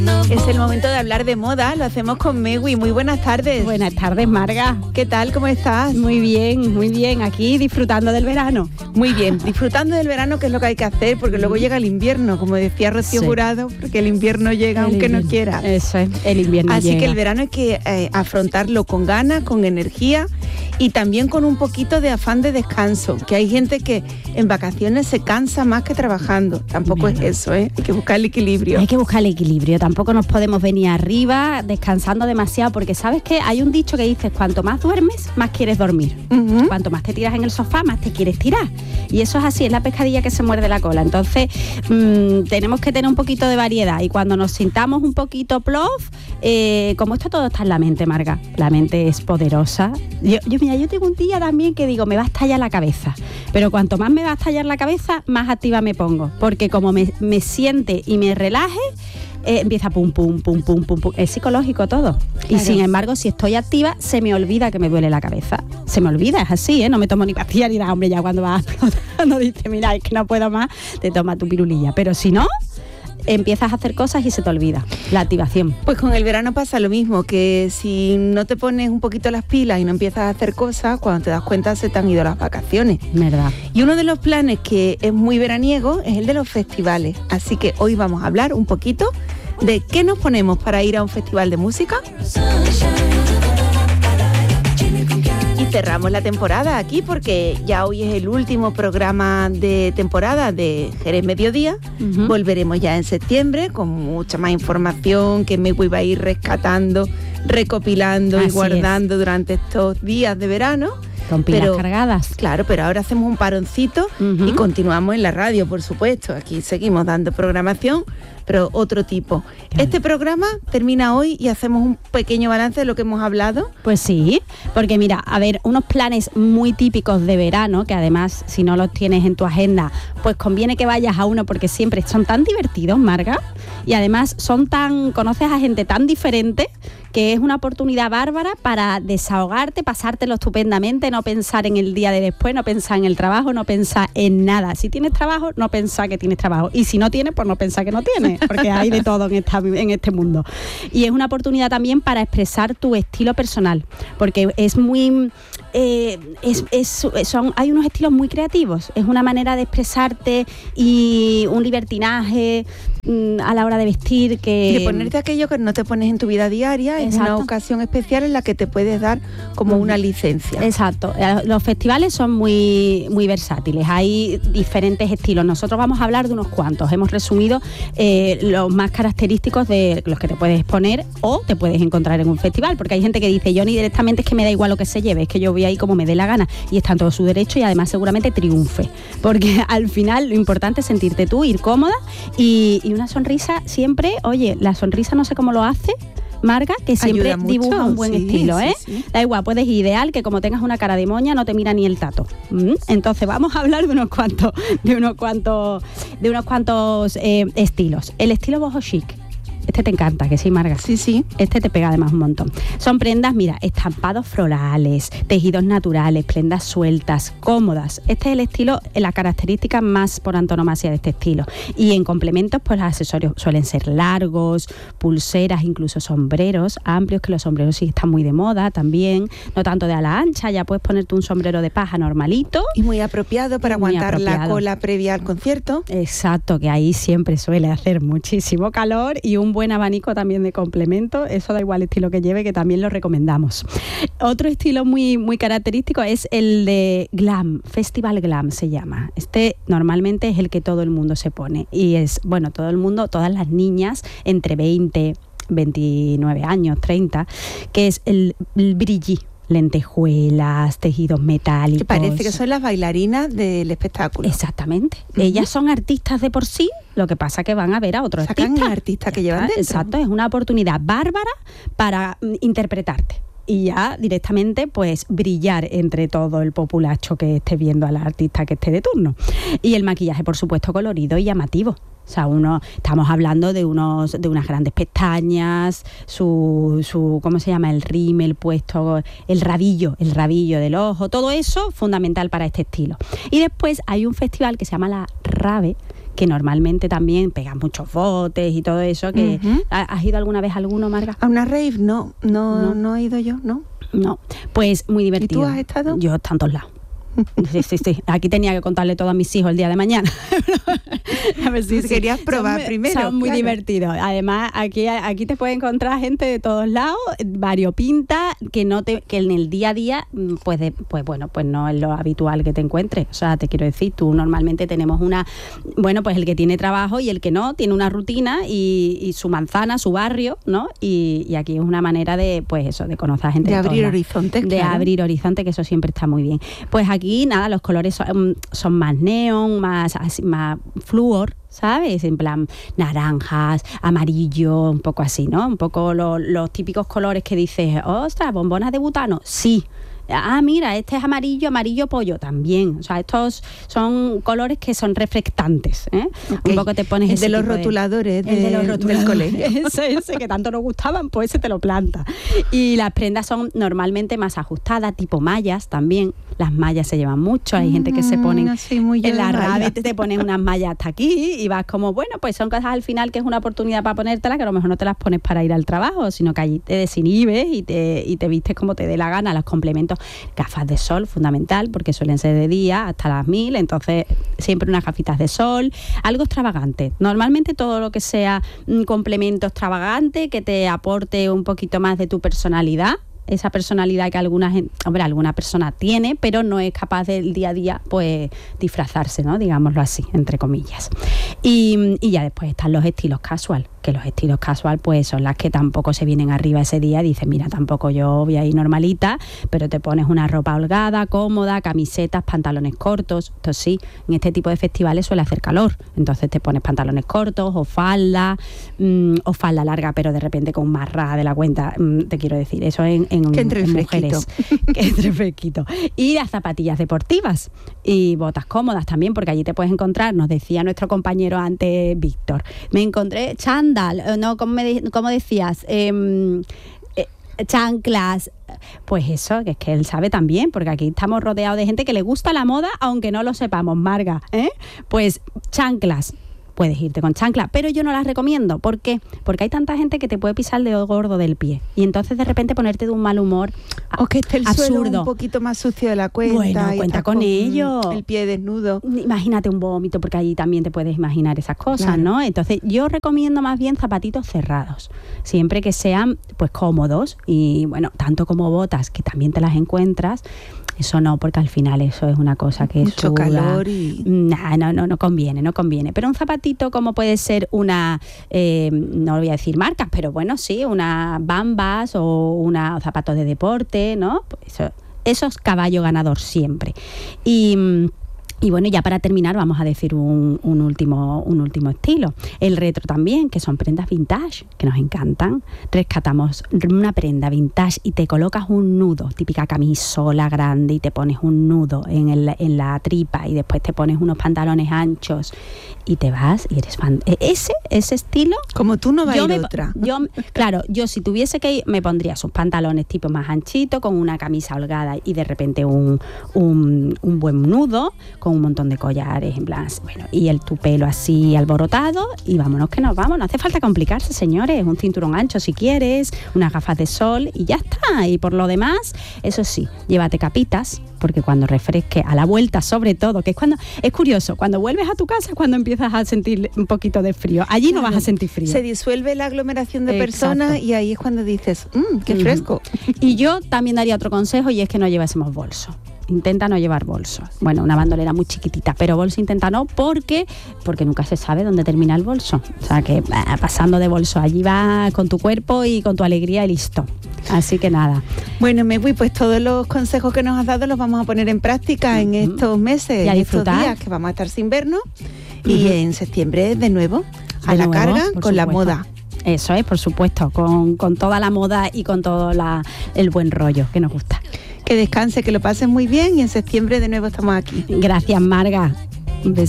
Es el momento de hablar de moda, lo hacemos con Megui. Muy buenas tardes. Buenas tardes, Marga. ¿Qué tal? ¿Cómo estás? Muy bien, aquí disfrutando del verano. Muy bien, disfrutando del verano, que es lo que hay que hacer, porque luego llega el invierno, como decía Rocío Jurado, porque el invierno llega aunque no quiera. Eso es, el invierno Así llega. que el verano hay que afrontarlo con ganas, con energía y también con un poquito de afán de descanso, que hay gente que en vacaciones se cansa más que trabajando. Tampoco es eso, ¿eh? Hay que buscar el equilibrio. Hay que buscar el equilibrio, tampoco nos podemos venir arriba descansando demasiado, porque sabes que hay un dicho que dice, cuanto más duermes, más quieres dormir. Cuanto más te tiras en el sofá, más te quieres tirar. Y eso es así, es la pescadilla que se muerde la cola. Entonces, tenemos que tener un poquito de variedad. Y cuando nos sintamos un poquito plof, como esto todo está en la mente, Marga, la mente es poderosa. Yo tengo un día también que digo, me va a estallar la cabeza. Pero cuanto más me va a estallar la cabeza, más activa me pongo. Porque como me siente y me relaje, empieza pum, pum, pum, pum, pum, pum. Es psicológico todo. Claro. Y sin embargo, si estoy activa, se me olvida que me duele la cabeza. Se me olvida, es así, ¿eh? No me tomo ni pastilla ni nada, hombre, ya cuando vas no dices, mira, es que no puedo más, te tomas tu pirulilla. Pero si no, empiezas a hacer cosas y se te olvida la activación. Pues con el verano pasa lo mismo, que si no te pones un poquito las pilas y no empiezas a hacer cosas, cuando te das cuenta se te han ido las vacaciones. ¿Verdad? Y uno de los planes que es muy veraniego es el de los festivales. Así que hoy vamos a hablar un poquito de qué nos ponemos para ir a un festival de música. Y cerramos la temporada aquí porque ya hoy es el último programa de temporada de Jerez Mediodía. Volveremos ya en septiembre con mucha más información que me voy a ir rescatando, recopilando y guardando durante estos días de verano. Con pilas cargadas. Claro, pero ahora hacemos un paroncito y continuamos en la radio, por supuesto. Aquí seguimos dando programación, pero otro tipo. Claro. Este programa termina hoy y hacemos un pequeño balance de lo que hemos hablado. Pues sí, porque mira, a ver, unos planes muy típicos de verano, que además si no los tienes en tu agenda, pues conviene que vayas a uno porque siempre son tan divertidos, Marga, y además conoces a gente tan diferente que es una oportunidad bárbara para desahogarte, pasártelo estupendamente, no pensar en el día de después, no pensar en el trabajo, no pensar en nada. Si tienes trabajo, no pensar que tienes trabajo. Y si no tienes, pues no pensar que no tienes, porque hay de todo en este mundo. Y es una oportunidad también para expresar tu estilo personal, porque es muy... hay unos estilos muy creativos, es una manera de expresarte y un libertinaje a la hora de vestir que... De ponerte aquello que no te pones en tu vida diaria. Es una ocasión especial en la que te puedes dar como una licencia. Exacto, los festivales son muy, muy versátiles, hay diferentes estilos, nosotros vamos a hablar de unos cuantos, hemos resumido los más característicos de los que te puedes poner o te puedes encontrar en un festival, porque hay gente que dice, yo ni directamente es que me da igual lo que se lleve, es que yo voy ahí como me dé la gana, y está en todo su derecho y además seguramente triunfe, porque al final lo importante es sentirte tú, ir cómoda y una sonrisa siempre, oye, la sonrisa no sé cómo lo hace Marga, que siempre dibuja un buen estilo, ¿eh? Sí. Da igual, puedes ir ideal, que como tengas una cara de moña no te mira ni el tato. Entonces vamos a hablar de unos cuantos estilos. El estilo boho chic. Este te encanta, que sí, Marga. Sí, sí. Este te pega además un montón. Son prendas, mira, estampados florales, tejidos naturales, prendas sueltas, cómodas. Este es el estilo, la característica más por antonomasia de este estilo. Y en complementos, pues los accesorios suelen ser largos, pulseras, incluso sombreros amplios, que los sombreros sí están muy de moda también. No tanto de ala ancha, ya puedes ponerte un sombrero de paja normalito. Y muy apropiado para aguantar la cola previa al concierto. Exacto, que ahí siempre suele hacer muchísimo calor, y un buen abanico también de complemento, eso da igual el estilo que lleve, que también lo recomendamos. Otro estilo muy, muy característico es el de glam, Festival Glam se llama. Este normalmente es el que todo el mundo se pone, y es, bueno, todo el mundo, todas las niñas entre 20, 29 años, 30, que es el brilli. Lentejuelas, tejidos metálicos. Que parece que son las bailarinas del espectáculo. Exactamente. Ellas son artistas de por sí, lo que pasa que van a ver a otros artistas. Sacan artistas que llevan dentro. Exacto, es una oportunidad bárbara para interpretarte. Y ya directamente pues brillar entre todo el populacho que esté viendo a la artista que esté de turno. Y el maquillaje, por supuesto, colorido y llamativo. O sea, estamos hablando de unas grandes pestañas, ¿cómo se llama? El rímel puesto, el rabillo del ojo, todo eso fundamental para este estilo. Y después hay un festival que se llama la Rave, que normalmente también pegan muchos botes y todo eso. Que ¿has ido alguna vez a alguno, Marga? A una rave no he ido yo, ¿no? No, pues muy divertido. ¿Y tú has estado? Yo en tantos lados. Sí. Aquí tenía que contarle todo a mis hijos el día de mañana. A ver si querías probar primero. Son muy divertidos. Además, aquí te puede encontrar gente de todos lados, variopinta, que en el día a día, pues no es lo habitual que te encuentres. O sea, te quiero decir, tú normalmente tenemos pues el que tiene trabajo y el que no, tiene una rutina y su manzana, su barrio, ¿no? Y aquí es una manera de, pues eso, de conocer a gente de abrir horizontes. De abrir horizontes, que eso siempre está muy bien. Pues aquí, nada, los colores son más neón, más flúor, ¿sabes? En plan naranjas, amarillo, un poco así, ¿no? Un poco los típicos colores que dices, ostras, bombonas de butano, sí. Ah, mira, este es amarillo pollo también. O sea, estos son colores que son reflectantes, ¿eh? Okay. Un poco te pones ese de los rotuladores del colegio. Ese que tanto nos gustaban, pues ese te lo planta. Y las prendas son normalmente más ajustadas, tipo mallas también. Las mallas se llevan mucho, hay gente que se ponen en la rave, te ponen unas mallas hasta aquí y vas como, bueno, pues son cosas al final que es una oportunidad para ponértelas, que a lo mejor no te las pones para ir al trabajo, sino que allí te desinhibes y te vistes como te dé la gana. Los complementos, gafas de sol, fundamental, porque suelen ser de día hasta las 1000, entonces siempre unas gafitas de sol, algo extravagante. Normalmente todo lo que sea un complemento extravagante que te aporte un poquito más de tu personalidad, esa personalidad que alguna persona tiene, pero no es capaz del día a día, pues, disfrazarse, ¿no? Digámoslo así, entre comillas. Y ya después están los estilos casual, que los estilos casual, pues, son las que tampoco se vienen arriba ese día. Dices, mira, tampoco yo voy a ir normalita, pero te pones una ropa holgada, cómoda, camisetas, pantalones cortos. Entonces sí, en este tipo de festivales suele hacer calor, entonces te pones pantalones cortos o falda larga, pero de repente con más raja de la cuenta, te quiero decir, eso en mujeres. Que entre fresquito. Y las zapatillas deportivas y botas cómodas también, porque allí te puedes encontrar, nos decía nuestro compañero antes, Víctor, me encontré chándal, no, ¿cómo decías? Chanclas, pues eso, que es que él sabe también, porque aquí estamos rodeados de gente que le gusta la moda, aunque no lo sepamos, Marga, pues chanclas. Puedes irte con chancla, pero yo no las recomiendo. ¿Por qué? Porque hay tanta gente que te puede pisar el dedo gordo del pie y entonces de repente ponerte de un mal humor o que esté el absurdo. Suelo un poquito más sucio de la cuenta. Bueno, cuenta con ello. El pie desnudo. Imagínate un vómito, porque allí también te puedes imaginar esas cosas, claro, ¿no? Entonces yo recomiendo más bien zapatitos cerrados, siempre que sean pues cómodos y bueno, tanto como botas, que también te las encuentras. Eso no, porque al final eso es una cosa que mucho suda. Calor y... No conviene. Pero un zapatito como puede ser una, no voy a decir marcas, pero bueno, sí, unas Bambas o unos zapatos de deporte, ¿no? Pues eso es caballo ganador siempre. Y bueno, ya para terminar vamos a decir un último estilo. El retro también, que son prendas vintage, que nos encantan. Rescatamos una prenda vintage y te colocas un nudo, típica camisola grande, y te pones un nudo en la tripa y después te pones unos pantalones anchos y te vas y eres fan. Ese estilo... Como tú no vas a ir otra. Yo si tuviese que ir, me pondría sus pantalones tipo más anchito, con una camisa holgada y de repente un buen nudo, con un montón de collares, en plan, bueno, y tu pelo así alborotado, y vámonos que nos vamos. No hace falta complicarse, señores. Un cinturón ancho si quieres, unas gafas de sol y ya está. Y por lo demás, eso sí, llévate capitas, porque cuando refresque a la vuelta, sobre todo, que es curioso, cuando vuelves a tu casa, cuando empiezas a sentir un poquito de frío. Allí claro, no vas a sentir frío. Se disuelve la aglomeración de personas. Exacto. Y ahí es cuando dices, qué fresco. Y yo también daría otro consejo, y es que no llevásemos bolso. Intenta no llevar bolso. Bueno, una bandolera muy chiquitita, pero bolso intenta no, porque nunca se sabe dónde termina el bolso. O sea que pasando de bolso, allí vas con tu cuerpo y con tu alegría y listo. Así que nada. Bueno, Megui, pues todos los consejos que nos has dado los vamos a poner en práctica en estos meses, en estos días que vamos a estar sin vernos. Y en septiembre de nuevo, a la carga con la moda. Eso es, por supuesto, con toda la moda y con todo el buen rollo que nos gusta. Que descanse, que lo pasen muy bien, y en septiembre de nuevo estamos aquí. Gracias, Marga. Un beso.